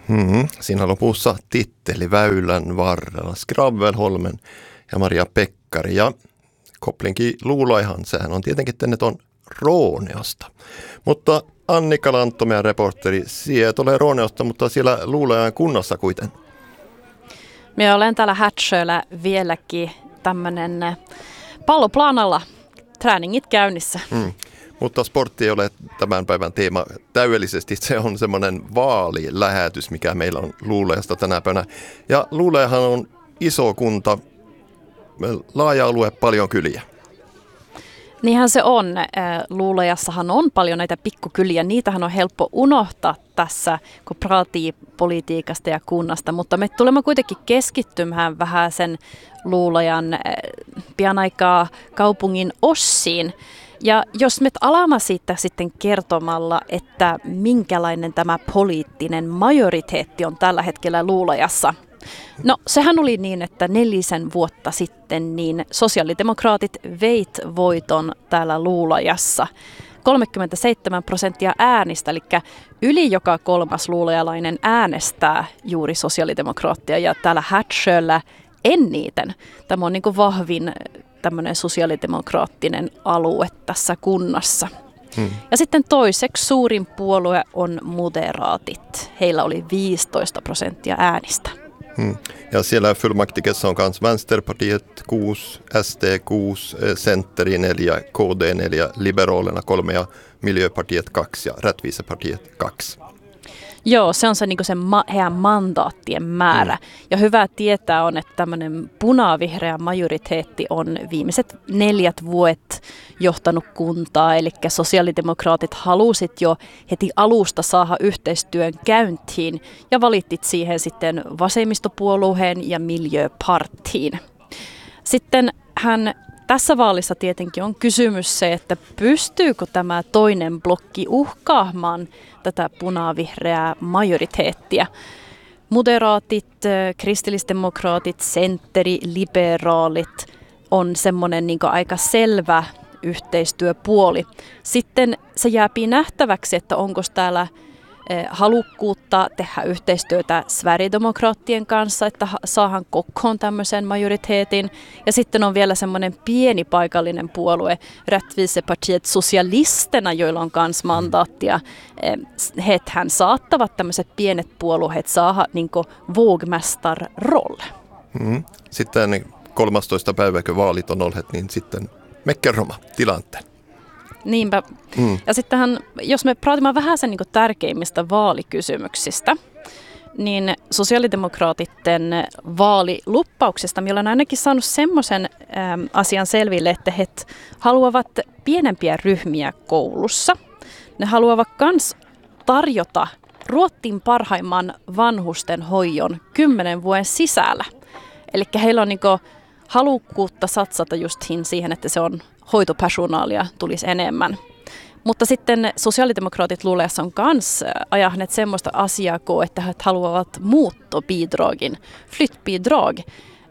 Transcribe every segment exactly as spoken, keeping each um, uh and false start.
Hmm. Siinä lopussa titteli Väylän varrella Skravvelholmen ja Maria Pekkari. Ja Koplinki Luulajhan, sehän on tietenkin tänne on Rooneosta. Mutta Annika Lantto, meidän reporteri, sieltä tulee Rooneosta, mutta siellä Luulajan kunnassa kuitenkin. Minä olen täällä Hätsjöllä vieläkin tämmöinen palloplanalla, träningit käynnissä. Hmm. Mutta sportti ei ole tämän päivän teema täydellisesti. Se on semmoinen vaalilähetys, mikä meillä on Luulajasta tänä päivänä. Ja Luulajahan on iso kunta, laaja alue, paljon kyliä. Niinhän se on. Luulajassahan on paljon näitä pikkukyliä. Niitähän on helppo unohtaa tässä, kun praatii politiikasta ja kunnasta. Mutta me tulemme kuitenkin keskittymään vähän sen Luulajan pian aikaa kaupungin ossiin. Ja jos me alamme siitä sitten kertomalla, että minkälainen tämä poliittinen majoriteetti on tällä hetkellä Luulajassa. No sehän oli niin, että nelisen vuotta sitten niin sosiaalidemokraatit veit voiton täällä Luulajassa. kolmekymmentäseitsemän prosenttia äänistä, eli yli joka kolmas luulajalainen äänestää juuri sosiaalidemokraattia ja täällä Hätsjöllä eniten. Tämä on niin kuin vahvin tämmöinen sosiaalidemokraattinen alue tässä kunnassa. Hmm. Ja sitten toiseksi suurin puolue on moderaatit. Heillä oli viisitoista prosenttia äänistä. Hmm. Ja siellä fullmaktikessa on myös Vänsterpartiet kuusi, S D kuusi, Centeri neljä, K D neljä, Liberalerna kolme ja Miljöpartiet kaksi ja Rättvisepartiet kaksi. Joo, se on se, niin se ma- heidän mandaattien määrä. Mm. Ja hyvä tietää on, että tämmöinen punavihreä majoriteetti on viimeiset neljät vuodet johtanut kuntaa. Eli sosiaalidemokraatit halusit jo heti alusta saada yhteistyön käyntiin ja valittit siihen sitten vasemmistopuolueen ja Miljöpartiin. Sitten hän tässä vaalissa tietenkin on kysymys se, että pystyykö tämä toinen blokki uhkaamaan tätä punavihreää majoriteettia. Moderaatit, kristillisdemokraatit, sentteri, liberaalit on semmoinen niin kuin aika selvä yhteistyöpuoli. Sitten se jääpi nähtäväksi, että onko täällä halukkuutta tehdä yhteistyötä Sverigedemokraattien kanssa, että saahan kokoon tämmöisen majoriteetin. Ja sitten on vielä semmoinen pieni paikallinen puolue, Rättvisepartiet Socialisterna, joilla on myös mandaattia. Hehän saattavat tämmöiset pienet puolueet saada niin kuin vågmästarroll. Mm. Sitten kolmastoista päivä, kun vaalit on olleet, niin sitten me kerromme tilanteen. Niinpä. Mm. Ja sittenhän, jos me praatimme vähän sen niin kuin tärkeimmistä vaalikysymyksistä, niin sosiaalidemokraatitten vaalilupauksesta minä olen ainakin saanut semmoisen äm, asian selville, että he haluavat pienempiä ryhmiä koulussa. Ne haluavat myös tarjota Ruotsin parhaimman vanhusten hoidon kymmenen vuoden sisällä. Eli heillä on niin kuin halukkuutta satsata just siihen, että se on hoitopersonaalia tulisi enemmän. Mutta sitten sosiaalidemokraatit Luulajassa on myös ajaneet semmoista asiaa, että he haluavat muuttobidragin, flyttbidrag.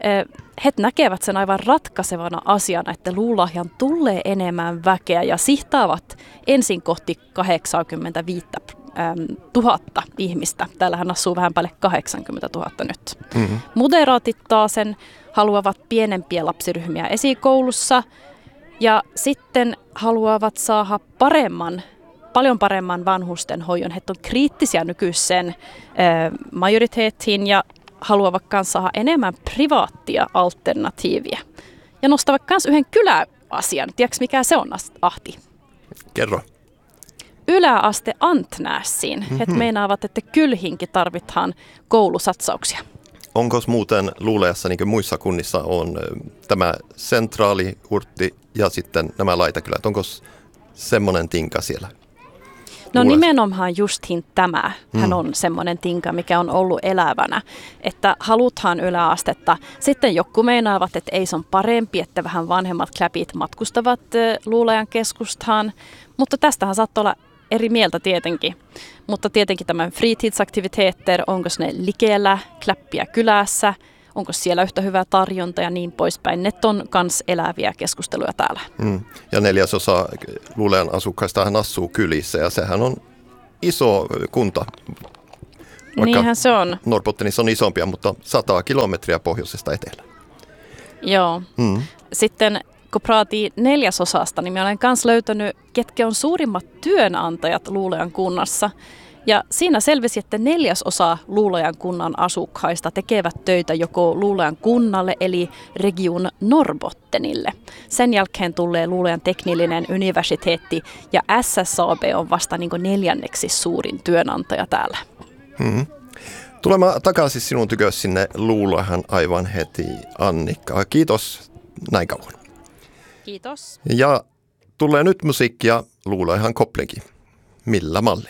He näkevät sen aivan ratkaisevana asiana, että Luulajan tulee enemmän väkeä ja sihtaavat ensin kohti kahdeksankymmentäviisi tuhatta ihmistä. Täällähän asuu vähän päälle kahdeksankymmentätuhatta nyt. Mm-hmm. Moderaatit taasen haluavat pienempiä lapsiryhmiä esikoulussa ja sitten haluavat saada paremman, paljon paremman vanhusten hoidon. He on kriittisiä nykyiseen majoriteettiin ja haluavat myös saada enemmän privaattia alternatiivia. Ja nostavat myös yhden kyläasian. Tiedätkö mikä se on, Ahti? Kerro. Yläaste Antnäsiin. Mm-hmm. He meinaavat, että kylhinkin tarvitaan koulusatsauksia. Onko muuten Luulajassa, niin kuin muissa kunnissa, on tämä sentraaliurtti ja sitten nämä laitakylät? Onko semmoinen tinka siellä? No nimenomaan justiin tämä. Hän on semmoinen tinka, mikä on ollut elävänä, että halutaan yläastetta. Sitten joku meinaavat, että ei se on parempi, että vähän vanhemmat kläpit matkustavat Luulajan keskustaan, mutta tästähän saattaa olla eri mieltä tietenkin. Mutta tietenkin tämän fritidsaktiviteetter, onko ne likellä, kläppiä kylässä, onko siellä yhtä hyvä tarjonta ja niin poispäin. Ne on myös eläviä keskusteluja täällä. Mm. Ja neljäsosa Luulajan asukkaistahan asuu kylissä ja sehän on iso kunta. Niinhän se on. Norrbottenissa on isompia, mutta sata kilometriä pohjoisesta etelään. Joo. Mm. Sitten kun praatii neljäsosasta, niin mä olen myös löytänyt, ketkä on suurimmat työnantajat Luulajan kunnassa. Ja siinä selvisi, että neljäsosa Luulajan kunnan asukkaista tekevät töitä joko Luulajan kunnalle eli Region Norrbottenille. Sen jälkeen tulee Luulajan teknillinen universiteetti ja S S A B on vasta niin kuin neljänneksi suurin työnantaja täällä. Hmm. Tulemme takaisin sinun tykös sinne Luulajan aivan heti, Annikka. Kiitos näin kauan. Kiitos. Ja tulee nyt musiikkia Luulajan Koplinki. Millä malli?